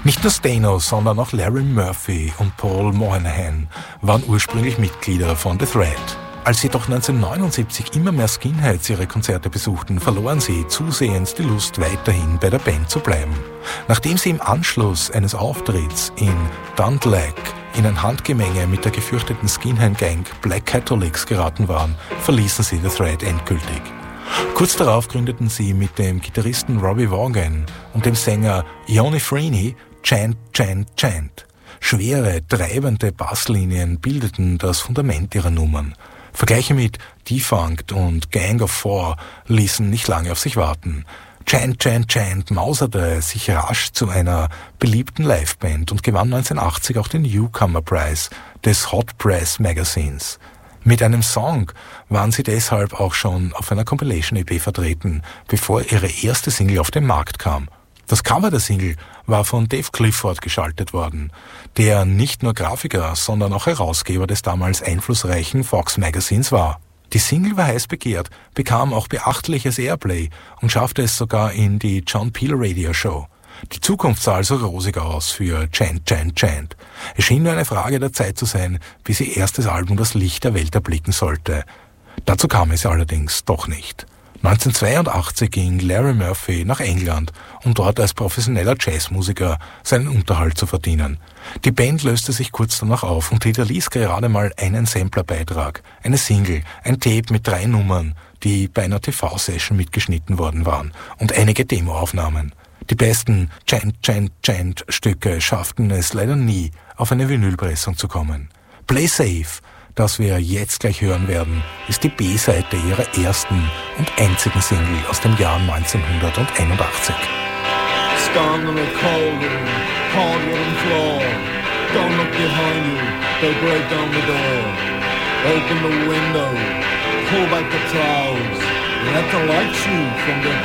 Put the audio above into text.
Nicht nur Stano, sondern auch Larry Murphy und Paul Moynihan waren ursprünglich Mitglieder von The Thread. Als jedoch 1979 immer mehr Skinheads ihre Konzerte besuchten, verloren sie zusehends die Lust, weiterhin bei der Band zu bleiben. Nachdem sie im Anschluss eines Auftritts in Dundalk in ein Handgemenge mit der gefürchteten Skinhead-Gang Black Catholics geraten waren, verließen sie The Thread endgültig. Kurz darauf gründeten sie mit dem Gitarristen Robbie Vaughan und dem Sänger Ione Freeney Chant, Chant, Chant. Schwere, treibende Basslinien bildeten das Fundament ihrer Nummern. Vergleiche mit Defunct und Gang of Four ließen nicht lange auf sich warten. Chant, Chant, Chant mauserte sich rasch zu einer beliebten Liveband und gewann 1980 auch den Newcomer Prize des Hot Press Magazines. Mit einem Song waren sie deshalb auch schon auf einer Compilation-EP vertreten, bevor ihre erste Single auf den Markt kam. Das Cover der Single war von Dave Clifford gestaltet worden, der nicht nur Grafiker, sondern auch Herausgeber des damals einflussreichen Fox Magazins war. Die Single war heiß begehrt, bekam auch beachtliches Airplay und schaffte es sogar in die John Peel Radio Show. Die Zukunft sah also rosig aus für Chant, Chant, Chant. Es schien nur eine Frage der Zeit zu sein, bis ihr erstes Album das Licht der Welt erblicken sollte. Dazu kam es allerdings doch nicht. 1982 ging Larry Murphy nach England, um dort als professioneller Jazzmusiker seinen Unterhalt zu verdienen. Die Band löste sich kurz danach auf und hinterließ gerade mal einen Samplerbeitrag, eine Single, ein Tape mit 3 Nummern, die bei einer TV-Session mitgeschnitten worden waren, und einige Demoaufnahmen. Die besten Chant, Chant, Chant Stücke schafften es leider nie, auf eine Vinylpressung zu kommen. Play Safe, das wir jetzt gleich hören werden, ist die B-Seite ihrer ersten und einzigen Single aus dem Jahr 1981. Stand on a cold and hard wooden floor. Don't look behind you, they'll break down the door. Open the window, pull back the clouds, let the light shoot from the